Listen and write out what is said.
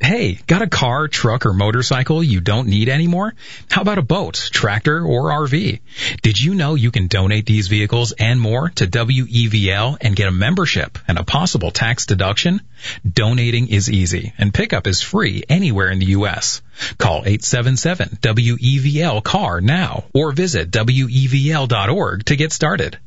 Hey, got a car, truck, or motorcycle you don't need anymore? How about a boat, tractor, or RV? Did you know you can donate these vehicles and more to WEVL and get a membership and a possible tax deduction? Donating is easy, and pickup is free anywhere in the U.S. Call 877-WEVL-CAR now, or visit WEVL.org to get started.